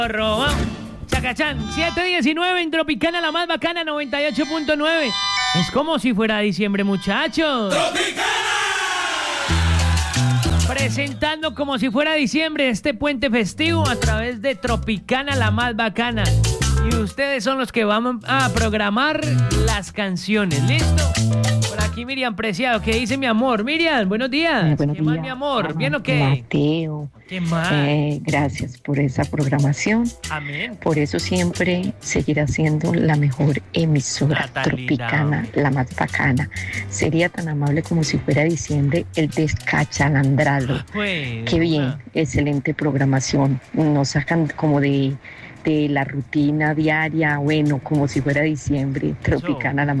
Roba. Chacachán, 7:19 en Tropicana, la más bacana, 98.9. Es como si fuera diciembre, muchachos. Presentando como si fuera diciembre este puente festivo a través de Tropicana, la más bacana. Y ustedes son los que van a programar las canciones, ¿listo? Por aquí Miriam Preciado, ¿qué dice mi amor? Miriam, buenos días. Buenos ¿Qué más, días, mi amor? Juan, ¿Bien o qué? Mateo. ¿Qué más? Gracias por esa programación. Amén. Por eso siempre seguirá siendo la mejor emisora Tropicana, la más bacana. Sería tan amable como si fuera diciembre el descachalandrado. Bueno, Qué bien, excelente programación. Nos sacan como de la rutina diaria, bueno, como si fuera diciembre, Tropicana, la más